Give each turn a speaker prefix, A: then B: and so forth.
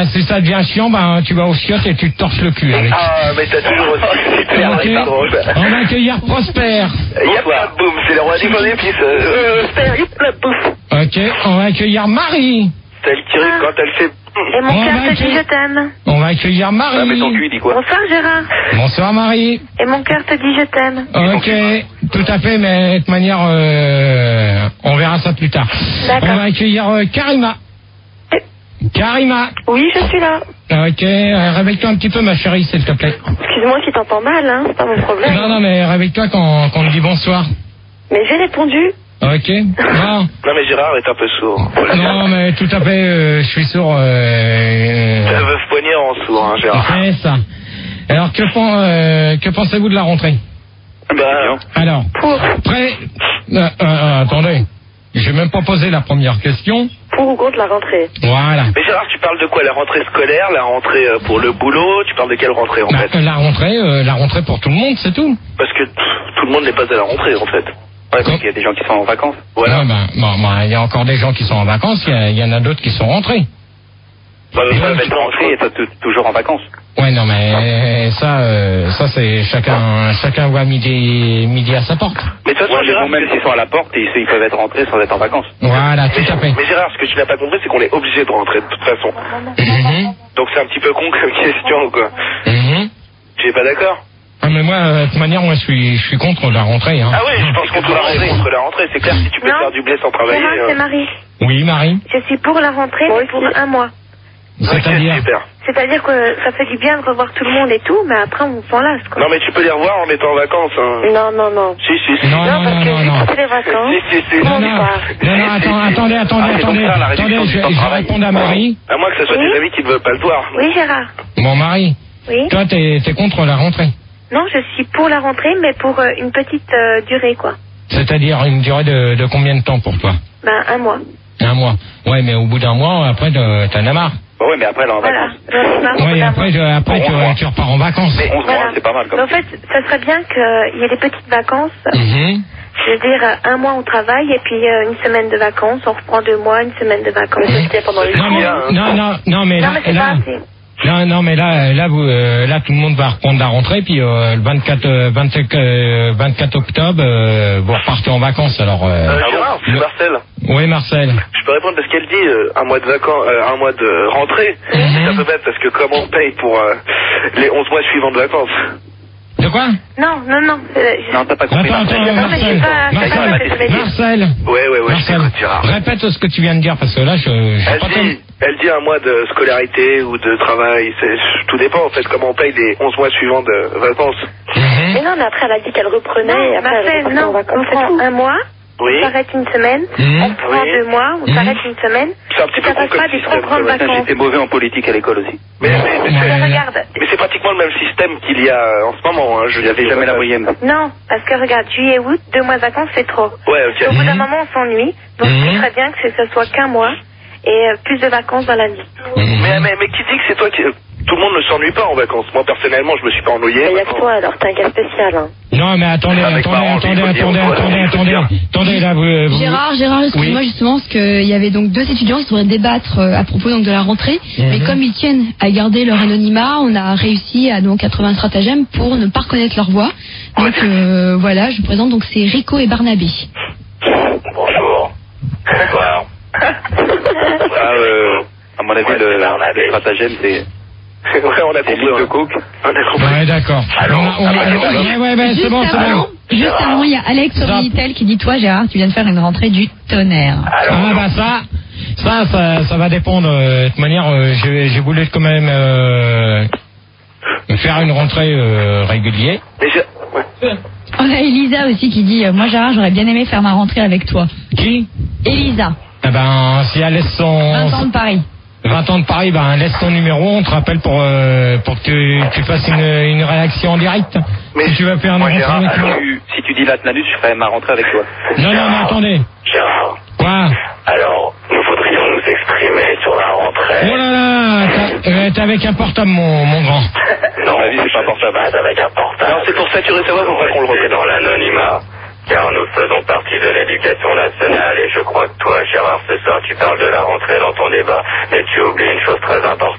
A: si ça devient chiant, tu vas au chiottes et tu te torches le cul avec.
B: Ah, mais t'as toujours aussi super, c'est pas drôle.
A: On va accueillir Prosper.
B: Y'a pas de boum, c'est le roi des bonnes épices. Y'a pas de boum.
A: Ok, on va accueillir Marie.
B: Celle qui rit quand elle fait...
C: Et mon cœur te dit je t'aime.
A: On va accueillir Marie.
B: Ah, mais ton cul, il dit quoi?
C: Bonsoir Gérard.
A: Bonsoir Marie.
C: Et mon cœur te dit je t'aime.
A: Ok, tout à fait, mais de toute manière, on verra ça plus tard.
C: D'accord.
A: On va accueillir Karima. Karima.
C: Oui, je suis là.
A: Ok, réveille-toi un petit peu ma chérie, s'il te plaît.
C: Excuse-moi si t'entends mal, hein, c'est pas mon problème.
A: Non, mais réveille-toi quand on te dit bonsoir.
C: Mais j'ai répondu.
A: Ok. Non.
B: Non, mais Gérard est un peu sourd.
A: Non, mais tout à fait, je suis sourd.
B: Ça veut se poigner en sourd, hein, Gérard.
A: C'est ça. Alors, que pensez-vous de la rentrée? Alors, prêt? Attendez, j'ai même pas posé la première question.
C: Pour ou contre la rentrée?
A: Voilà.
B: Mais Gérard, tu parles de quoi? La rentrée scolaire, la rentrée pour le boulot? Tu parles de quelle rentrée, en fait?
A: La rentrée pour tout le monde, c'est tout.
B: Parce que tout le monde n'est pas à la rentrée, en fait.
D: Ouais, parce qu'il y a des gens qui sont en vacances.
B: Voilà.
A: Il y a encore des gens qui sont en vacances, il y en a d'autres qui sont rentrés.
B: Ils
D: peuvent être rentrés et pas toujours en vacances.
A: Ouais, non, mais ça c'est chacun voit midi à sa porte.
B: Mais de toute façon, Gérard,
D: même s'ils sont à la porte, ils peuvent être rentrés sans être en vacances.
A: Voilà, tout à fait.
B: Mais Gérard, ce que tu n'as pas compris, c'est qu'on est obligé de rentrer de toute façon. Donc c'est un petit peu con comme question, quoi. Tu es pas d'accord?
A: Ah, mais moi, de toute manière, je suis contre la rentrée. Hein.
B: Ah oui, je pense contre la rentrée. C'est clair, si tu peux faire du blé sans travailler.
C: C'est Marie.
A: Oui, Marie.
C: Je suis pour la rentrée, mais pour un mois.
A: C'est-à-dire
C: C'est-à-dire que ça fait du bien de revoir tout le monde et tout, mais après on s'en lasse, quoi.
B: Non, mais tu peux les revoir en étant en vacances. Hein.
C: Non.
B: Si.
A: Non,
C: parce que vu que c'est les vacances.
B: Si.
A: Non, attendez. Je vais répondre à Marie.
B: À moins que ce soit tes amis qui ne veulent pas le voir.
C: Oui, Gérard.
A: Bon, Marie.
C: Oui.
A: Toi, t'es contre la rentrée.
C: Non, je suis pour la rentrée, mais pour une petite durée, quoi.
A: C'est-à-dire une durée de combien de temps pour toi?
C: Un mois.
A: Un mois. Ouais, mais au bout d'un mois, après, t'en as marre.
D: Bah ouais, mais après, elle est en vacances.
A: Oui, après tu repars en vacances.
D: Mais 11 mois, c'est pas mal, comme ça.
C: En fait, ça serait bien qu'il y ait des petites vacances. Je veux dire, un mois on travaille et puis une semaine de vacances. On reprend 2 mois, une semaine de vacances. Pendant les
A: Non, mais là,
C: c'est pas assez.
A: Non, mais là, tout le monde va reprendre la rentrée, puis le 24 octobre, vous repartez en vacances. Alors.
B: Gérard, c'est Marcel.
A: Oui, Marcel.
B: Je peux répondre parce qu'elle dit un mois de vacances, un mois de rentrée. C'est un peu bête parce que comment on paye pour les 11 mois suivants de vacances?
A: De quoi?
C: Non.
D: Non, t'as pas compris.
A: Attends, Marcel.
B: Ouais,
A: Marcel, répète ce que tu viens de dire parce que là,
B: elle dit un mois de scolarité ou de travail. Tout dépend en fait comment on paye les 11 mois suivants de vacances.
C: Mais non, mais après elle a dit qu'elle reprenait. Et après elle repartait en vacances. On prend un mois.
B: Oui.
C: On s'arrête une semaine, on prend 2 mois, on s'arrête une semaine.
B: C'est un petit peu
C: ça passe pas des trop grandes vacances.
D: J'étais mauvais en politique à l'école aussi.
B: Mais
C: regarde.
B: Mais c'est pratiquement le même système qu'il y a en ce moment. Hein. Je
D: n'avais jamais la moyenne.
C: Non, parce que regarde, juillet, août, 2 mois de vacances, c'est trop.
B: Ouais, ok.
C: Au bout d'un moment, on s'ennuie. Donc, il serait bien que ce soit qu'un mois et plus de vacances dans l'année.
B: Mais qui dit que c'est toi qui... Tout le monde ne s'ennuie pas en vacances. Moi, personnellement, je me suis pas ennuyé.
C: Il y a que toi, alors, t'es un cas spécial, hein.
A: Non, mais attendez, là, vous...
E: Gérard, excuse-moi justement, parce qu'il y avait donc 2 étudiants qui voudraient débattre à propos donc de la rentrée, mais comme ils tiennent à garder leur anonymat, on a réussi à donc trouver un stratagème pour ne pas reconnaître leur voix. Donc voilà, je vous présente donc c'est Rico et Barnabé.
D: Bonjour. Bonsoir. À mon avis, le stratagème, c'est...
B: Ouais, on a compris.
D: De coke.
A: Ouais, d'accord. C'est bon.
E: Juste avant, il y a Alex Ornitel qui dit toi, Gérard, tu viens de faire une rentrée du tonnerre.
A: Ça va dépendre. De toute manière, j'ai voulu quand même faire une rentrée régulière.
E: On a Elisa aussi qui dit moi, Gérard, j'aurais bien aimé faire ma rentrée avec toi.
A: Qui?
E: Elisa.
A: Si elle laisse son...
E: 20 ans de Paris.
A: 20 ans de Paris, laisse ton numéro, on te rappelle pour que tu fasses une réaction en direct.
D: Mais
A: si tu vas faire une rentrée avec moi.
D: Si tu dis l'Atlanus, je ferai ma rentrée avec toi.
A: Non, mais attendez.
D: Gérard.
A: Quoi?
D: Alors, nous voudrions nous exprimer sur la rentrée.
A: Oh là là, t'es avec un portable, mon grand.
D: Non, la vie, c'est pas portable. Avec un portable.
B: Non, c'est pour saturer sa voix, pour pas qu'on le reconnaisse.
D: Dans l'anonymat. Car nous faisons partie de l'éducation nationale et je crois que toi, Gérard, ce soir, tu parles de la rentrée dans ton débat, mais tu oublies une chose très importante.